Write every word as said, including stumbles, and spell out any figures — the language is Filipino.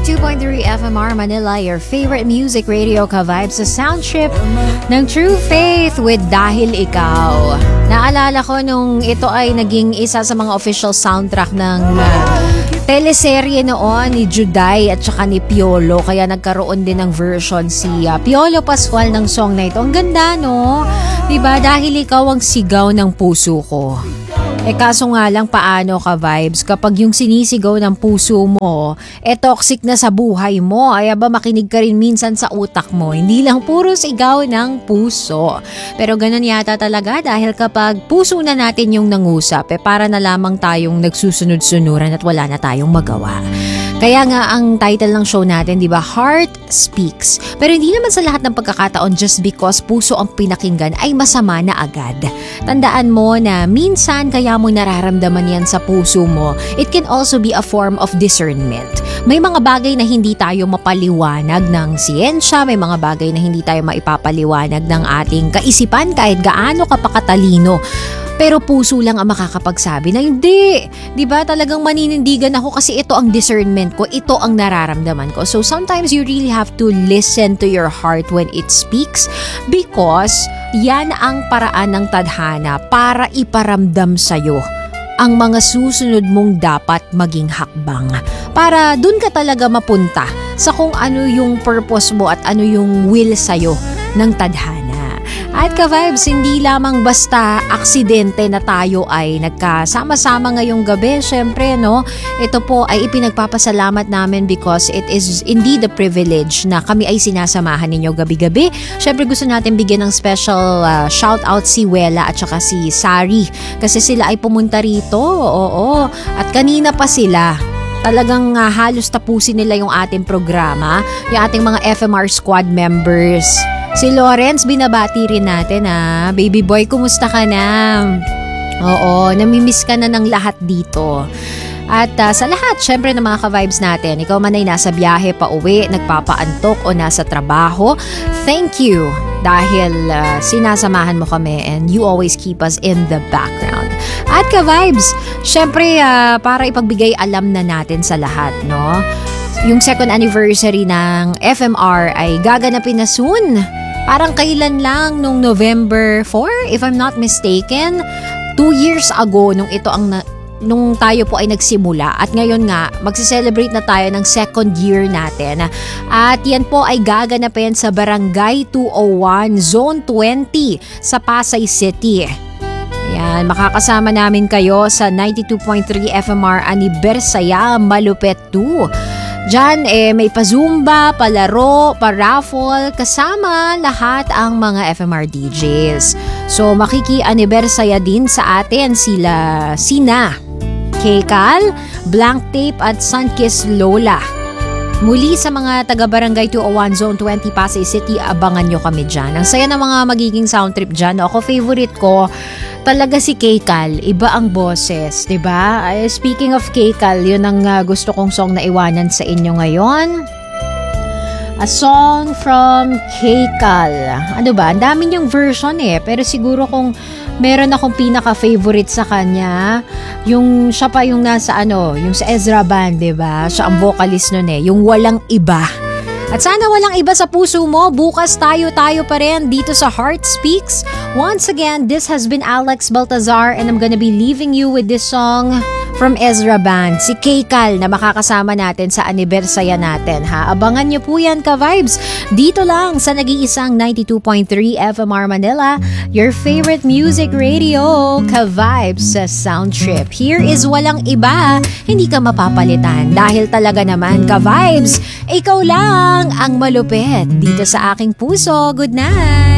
ninety-two point three F M R Manila, your favorite music radio ka-vibes sa sound trip ng True Faith with Dahil Ikaw. Naalala ko nung ito ay naging isa sa mga official soundtrack ng uh, teleserye noon ni Juday at saka ni Piolo. Kaya nagkaroon din ng version si uh, Piolo Pascual ng song na ito. Ang ganda, no? Diba? Dahil ikaw ang sigaw ng puso ko. Eh kaso nga lang paano ka vibes kapag yung sinisigaw ng puso mo eh toxic na sa buhay mo, ay ba makinig ka rin minsan sa utak mo, hindi lang puro sigaw ng puso. Pero ganun yata talaga dahil kapag puso na natin yung nangusap eh para na lamang tayong nagsusunod-sunuran at wala na tayong magawa. Kaya nga ang title ng show natin, di ba, Heart Speaks. Pero hindi naman sa lahat ng pagkakataon just because puso ang pinakinggan ay masama na agad. Tandaan mo na minsan kaya mo nararamdaman yan sa puso mo, it can also be a form of discernment. May mga bagay na hindi tayo mapaliwanag ng siyensya, may mga bagay na hindi tayo maipapaliwanag ng ating kaisipan kahit gaano ka pa katalino. Pero puso lang ang makakapagsabi na hindi. Diba talagang maninindigan ako kasi ito ang discernment ko, ito ang nararamdaman ko. So sometimes you really have to listen to your heart when it speaks because yan ang paraan ng tadhana para iparamdam sa'yo ang mga susunod mong dapat maging hakbang. Para dun ka talaga mapunta sa kung ano yung purpose mo at ano yung will sa'yo ng tadhana. At ka-vibes, hindi lamang basta aksidente na tayo ay nagkasama-sama ngayong gabi. Siyempre, no, ito po ay ipinagpapasalamat namin because it is indeed a privilege na kami ay sinasamahan ninyo gabi-gabi. Siyempre, gusto natin bigyan ng special uh, shout-out si Wela at saka si Sari kasi sila ay pumunta rito. Oo, at kanina pa sila. Talagang uh, halos tapusin nila yung ating programa, yung ating mga F M R squad members. Si Lawrence, binabati rin natin ha. Baby boy, kumusta ka na? Oo, namimiss ka na ng lahat dito. At uh, sa lahat, syempre ng mga ka-vibes natin, ikaw man ay nasa biyahe pa uwi, nagpapaantok o nasa trabaho, thank you dahil uh, sinasamahan mo kami and you always keep us in the background. At ka-vibes, syempre uh, para ipagbigay alam na natin sa lahat, no? Yung second anniversary ng F M R ay gaganapin na soon. Parang kailan lang nung November fourth, if I'm not mistaken, two years ago nung ito ang na, nung tayo po ay nagsimula. At ngayon nga, magse-celebrate na tayo ng second year natin. At yan po ay gaganapin sa Barangay two oh one, Zone twenty sa Pasay City. Yan, makakasama namin kayo sa ninety-two point three F M R Anibersaya Malupet two. Diyan eh may pa-zumba, palaro, pa-raffle, kasama lahat ang mga F M R D Js. So makiki-anibersaya din sa atin sila Sina, Kekal, Blank Tape at Sunkiss Lola. Muli sa mga taga-Barangay two oh one Zone twenty Pasay City, abangan nyo kami dyan. Ang saya ng mga magiging sound trip dyan. Ako, favorite ko talaga si Kekal. Iba ang boses, diba? Uh, speaking of Kekal, yun ang uh, gusto kong song na iwanan sa inyo ngayon. A song from Kekal. Ano ba? Ang dami niyang version eh. Pero siguro kung meron akong pinaka-favorite sa kanya, yung siya pa yung nasa ano, yung sa Ezra Band, diba? Siya ang vocalist nun eh. Yung Walang Iba. At sana walang iba sa puso mo. Bukas tayo-tayo pa rin dito sa Heart Speaks. Once again, this has been Alex Baltazar and I'm gonna be leaving you with this song from Ezra Band. Si Kekal na makakasama natin sa anibersaya natin, ha? Abangan nyo po yan, ka-vibes. Dito lang sa nag-iisang ninety-two point three F M R Manila, your favorite music radio, ka-vibes sa Sound Trip. Here is Walang Iba. Hindi ka mapapalitan dahil talaga naman, ka-vibes, ikaw lang ang malupit dito sa aking puso. Good night!